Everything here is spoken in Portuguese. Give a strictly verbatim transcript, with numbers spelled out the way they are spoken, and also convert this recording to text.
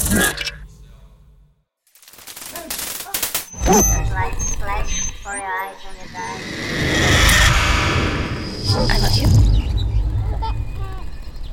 There's light flash for your eyes when you die.